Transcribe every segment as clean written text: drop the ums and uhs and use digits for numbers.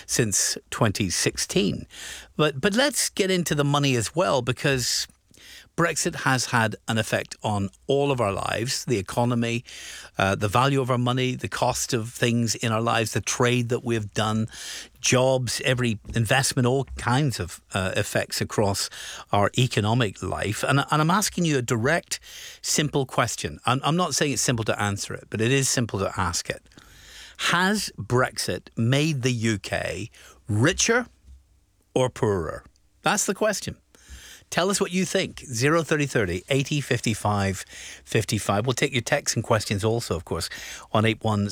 since 2016. But let's get into the money as well, because Brexit has had an effect on all of our lives, the economy, the value of our money, the cost of things in our lives, the trade that we've done, jobs, every investment, all kinds of effects across our economic life. And I'm asking you a direct, simple question. I'm not saying it's simple to answer it, but it is simple to ask it. Has Brexit made the UK richer or poorer? That's the question. Tell us what you think. 03030 80 55 55. We'll take your texts and questions also, of course, on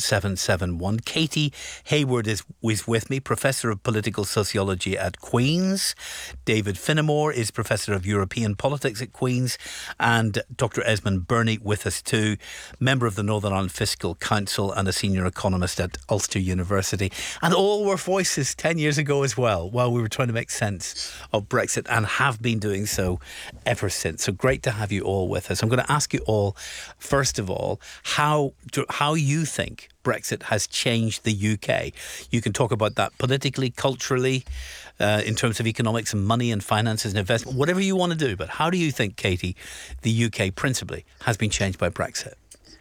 81771. Katie Hayward is with me, Professor of Political Sociology at Queen's. David Finnemore is Professor of European Politics at Queen's. And Dr. Esmond Birnie with us too, member of the Northern Ireland Fiscal Council and a senior economist at Ulster University. And all were voices 10 years ago as well, while we were trying to make sense of Brexit, and have been doing so ever since. So great to have you all with us. I'm going to ask you all, first of all, how you think Brexit has changed the UK. You can talk about that politically, culturally, in terms of economics and money and finances and investment, whatever you want to do. But how do you think, Katie, the UK principally has been changed by Brexit?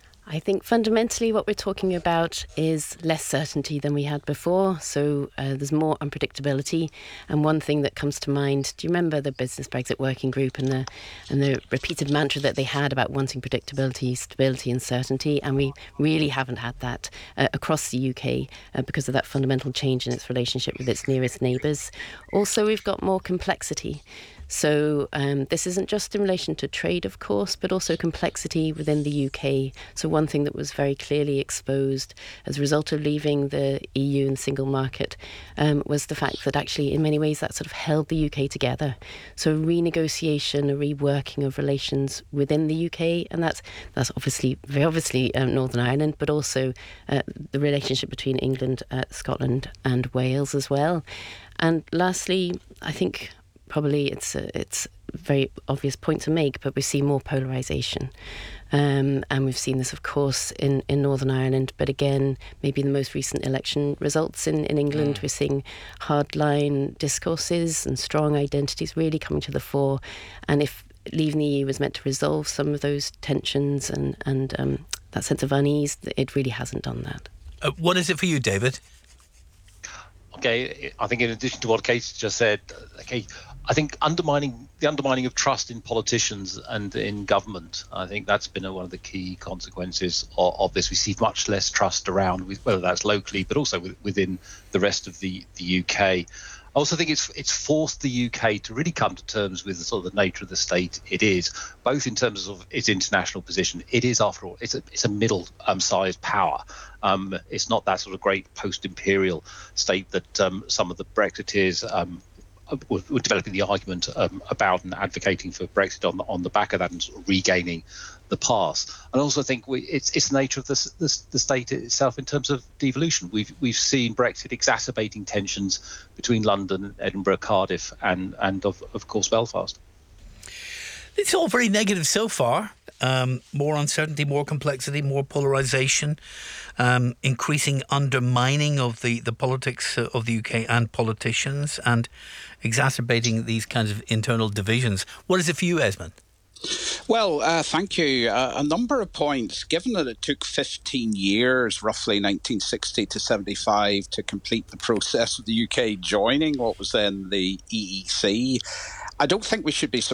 I think fundamentally what we're talking about is less certainty than we had before. So there's more unpredictability. And one thing that comes to mind, do you remember the Business Brexit Working Group and the repeated mantra that they had about wanting predictability, stability and certainty? And we really haven't had that across the UK because of that fundamental change in its relationship with its nearest neighbours. Also, we've got more complexity. So this isn't just in relation to trade, of course, but also complexity within the UK. So one thing that was very clearly exposed as a result of leaving the EU and single market was the fact that actually in many ways that sort of held the UK together. So renegotiation, a reworking of relations within the UK, and that's obviously, very obviously Northern Ireland, but also the relationship between England, Scotland and Wales as well. And lastly, I think probably it's a very obvious point to make, but we see more polarisation. And we've seen this, of course, in Northern Ireland. But again, maybe the most recent election results in England, we're seeing hardline discourses and strong identities really coming to the fore. And if leaving the EU was meant to resolve some of those tensions and that sense of unease, it really hasn't done that. What is it for you, David? Okay, I think in addition to what Kate just said, I think the undermining of trust in politicians and in government, I think that's been one of the key consequences of this. We see much less trust around, whether that's locally, but also within the rest of the UK. I also think it's forced the UK to really come to terms with the sort of the nature of the state it is, both in terms of its international position. It is, after all, it's a middle-sized power. It's not that sort of great post-imperial state that some of the Brexiteers were developing the argument about and advocating for Brexit on the back of that and sort of regaining the past. And I also think it's the nature of the state itself in terms of devolution. We've seen Brexit exacerbating tensions between London, Edinburgh, Cardiff, and of course Belfast. It's all very negative so far. More uncertainty, more complexity, more polarisation, increasing undermining of the politics of the UK and politicians, and exacerbating these kinds of internal divisions. What is it for you, Esmond? Well, thank you. A number of points. Given that it took 15 years, roughly 1960 to 75, to complete the process of the UK joining what was then the EEC, I don't think we should be